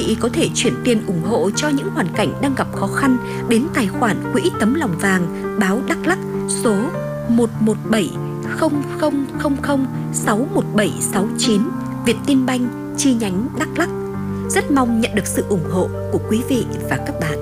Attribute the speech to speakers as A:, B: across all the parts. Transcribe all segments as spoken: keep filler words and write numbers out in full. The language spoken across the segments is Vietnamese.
A: vị có thể chuyển tiền ủng hộ cho những hoàn cảnh đang gặp khó khăn đến tài khoản Quỹ Tấm Lòng Vàng báo Đắk Lắk số một một bảy không không không không sáu một bảy sáu chín Vietinbank chi nhánh Đắk Lắk. Rất mong nhận được sự ủng hộ của quý vị và các bạn.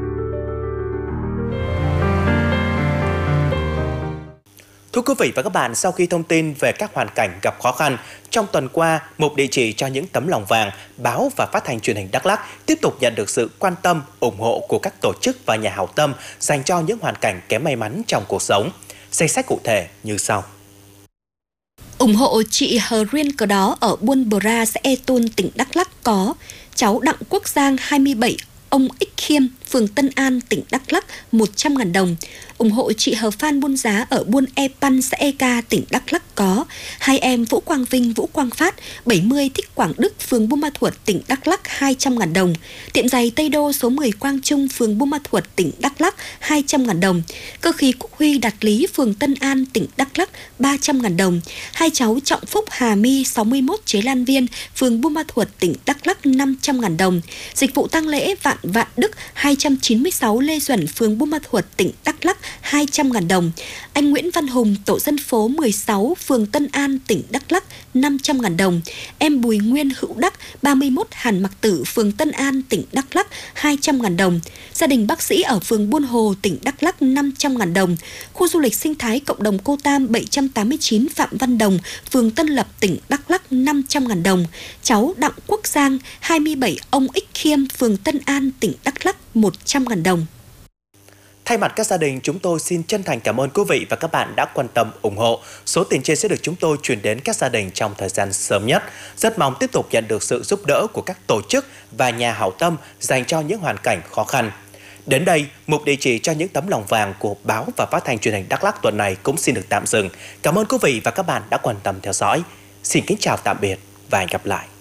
B: Thưa quý vị và các bạn, sau khi thông tin về các hoàn cảnh gặp khó khăn, trong tuần qua, Mục Địa chỉ cho những tấm lòng vàng, báo và phát thanh truyền hình Đắk Lắk tiếp tục nhận được sự quan tâm, ủng hộ của các tổ chức và nhà hảo tâm dành cho những hoàn cảnh kém may mắn trong cuộc sống. Danh sách cụ thể như sau.
A: Ủng hộ chị Hờ Riên Cờ Đó ở Buôn Bờ Ra, xã E Tôn, tỉnh Đắk Lắk có cháu Đặng Quốc Giang hai mươi bảy, ông Ích Khiêm, phường Tân An, tỉnh Đắk Lắk một trăm nghìn đồng. Ủng hộ chị Hờ Phan Buôn Giá ở Buôn E Pan, xã E Ca, tỉnh Đắk Lắk có hai em Vũ Quang Vinh, Vũ Quang Phát, bảy mươi, Thích Quảng Đức, phường Buôn Ma Thuột, tỉnh Đắk Lắk hai trăm nghìn đồng. Tiệm giày Tây Đô số mười Quang Trung, phường Buôn Ma Thuột, tỉnh Đắk Lắk hai trăm nghìn đồng. Cơ khí Quốc Huy Đạt Lý, phường Tân An, tỉnh Đắk Lắk ba trăm nghìn đồng. Hai cháu Trọng Phúc Hà My sáu mươi mốt Chế Lan Viên, phường Buôn Ma Thuột, tỉnh Đắk Lắk năm trăm nghìn đồng. Dịch vụ tang lễ Vạn Vạn Đức hai trăm chín mươi sáu Lê Duẩn, phường Buôn Ma Thuột, tỉnh Đắk Lắk hai trăm nghìn đồng. Anh Nguyễn Văn Hùng, tổ dân phố mười sáu, phường Tân An, tỉnh Đắk Lắk năm trăm nghìn đồng. Em Bùi Nguyên Hữu Đắc ba mươi mốt Hàn Mặc Tử, phường Tân An, tỉnh Đắk Lắk hai trăm nghìn đồng. Gia đình bác sĩ ở phường Buôn Hồ, tỉnh Đắk Lắk năm trăm nghìn đồng. Khu du lịch sinh thái cộng đồng Cô Tam bảy trăm tám mươi chín Phạm Văn Đồng, phường Tân Lập, tỉnh Đắk Lắk năm trăm nghìn đồng. Cháu Đặng Quốc Giang hai mươi bảy, ông Ích Khiêm, phường Tân An, tỉnh Đắk Lắk một trăm nghìn đồng.
B: Thay mặt các gia đình, chúng tôi xin chân thành cảm ơn quý vị và các bạn đã quan tâm ủng hộ. Số tiền trên sẽ được chúng tôi chuyển đến các gia đình trong thời gian sớm nhất. Rất mong tiếp tục nhận được sự giúp đỡ của các tổ chức và nhà hảo tâm dành cho những hoàn cảnh khó khăn. Đến đây, Mục Địa chỉ cho những tấm lòng vàng của báo và phát thanh truyền hình Đắk Lắk tuần này cũng xin được tạm dừng. Cảm ơn quý vị và các bạn đã quan tâm theo dõi. Xin kính chào tạm biệt và hẹn gặp lại.